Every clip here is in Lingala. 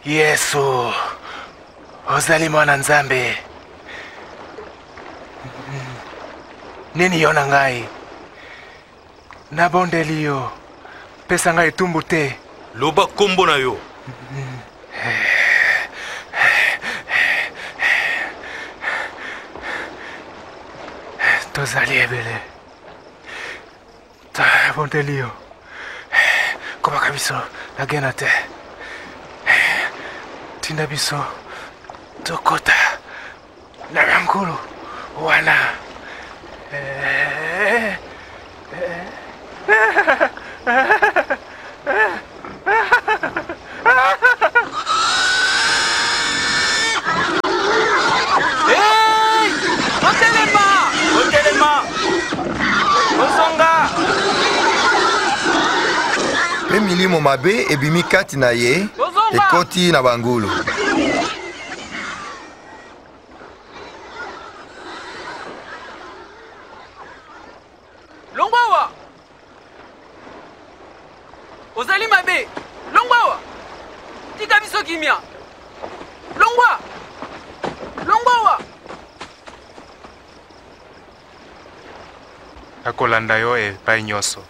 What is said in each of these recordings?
Yesu, ozali mwana Nzambe. Nini yona ngai? Nabondeli yo, pesa ngai etumbu te. Loba kombo na yo. Tozali ebele. Nabondeli yo. Komaka biso nagena te. Tinda biso tokota na bankulu wana. Otelema! Osonga! Pe milimo mabe ebimi kati na ye ekoti na bangulu. Longwawa! Ozali mabe! Longwawa! Tika biso kimia! Longwa! Longwawa! Akolanda yo epai nyonso.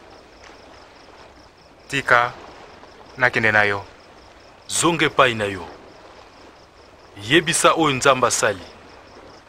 Tika nakende na yo. Zonge pai na yo. Yebisa oyo Nzambe asali.